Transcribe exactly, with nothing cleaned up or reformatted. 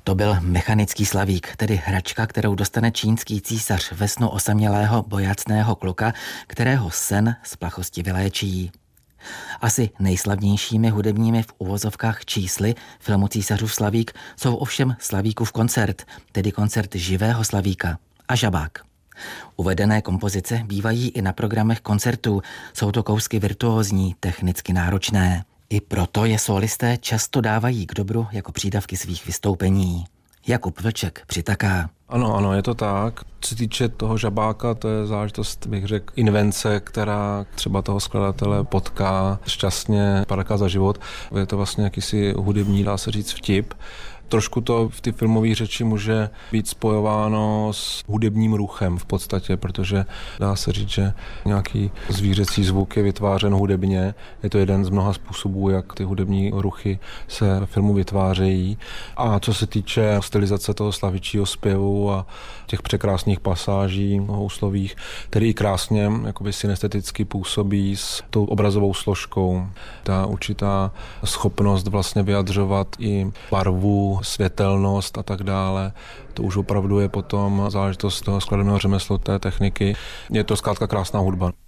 To byl mechanický slavík, tedy hračka, kterou dostane čínský císař ve snu osamělého bojacného kluka, kterého sen z plachosti vyléčí. Asi nejslavnějšími hudebními v uvozovkách čísly filmu Císařův slavík jsou ovšem Slavíkův koncert, tedy koncert živého slavíka a žabák. Uvedené kompozice bývají i na programech koncertů, jsou to kousky virtuózní, technicky náročné. I proto je sólisté často dávají k dobru jako přídavky svých vystoupení. Jakub Vlček přitaká. Ano, ano, je to tak. Co se týče toho žabáka, to je záležitost, bych řekl, invence, která třeba toho skladatele potká šťastně, padaká za život. Je to vlastně jakýsi hudební, dá se říct, vtip. Trošku to v ty filmové řeči může být spojováno s hudebním ruchem v podstatě, protože dá se říct, že nějaký zvířecí zvuk je vytvářen hudebně. Je to jeden z mnoha způsobů, jak ty hudební ruchy se ve filmu vytvářejí. A co se týče stylizace toho slavičího zpěvu a těch překrásných pasáží houslových, který i krásně jakoby synesteticky působí s tou obrazovou složkou. Ta určitá schopnost vlastně vyjadřovat i barvu, světelnost a tak dále. To už opravdu je potom záležitost toho skladebného řemeslu, té techniky. Je to zkrátka krásná hudba.